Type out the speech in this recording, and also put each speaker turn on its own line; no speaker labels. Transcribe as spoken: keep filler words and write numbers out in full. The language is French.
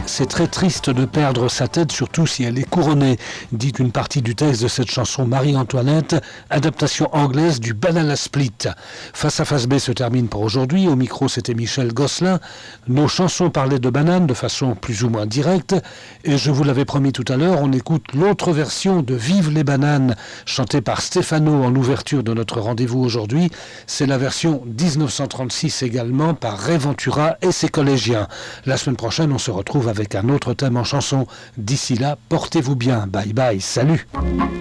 c'est très triste de perdre sa tête, surtout si elle est couronnée, dit une partie du texte de cette chanson Marie-Antoinette, adaptation anglaise du Banana Split. Face à Face B se termine pour aujourd'hui. Au micro, c'était Michel Gosselin. Nos chansons parlaient de bananes de façon plus ou moins directe. Et je vous l'avais promis tout à l'heure, on écoute l'autre version de Vive les bananes, chantée par Stéphano en ouverture de notre rendez-vous aujourd'hui. C'est la version dix-neuf cent trente-six également par Ray Ventura et ses collégiens. La semaine prochaine, on se retrouve avec un autre thème en chanson. D'ici là, portez-vous bien. Bye bye, salut.